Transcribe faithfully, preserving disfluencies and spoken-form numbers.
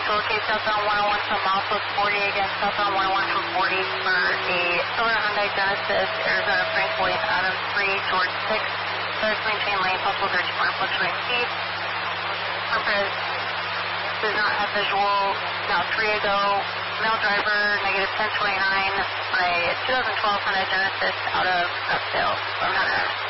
to locate southbound one oh one from Milepost forty, again southbound one oh one from forty for a silver Hyundai Genesis, Arizona Frank Boyd Adam three, George six, starts maintain lane, possible thirty point fluctuating speed. Purpose does not have visual, now three ago, male driver, negative ten twenty-nine, by two thousand twelve Hyundai Genesis out of Scottsdale from Hunter.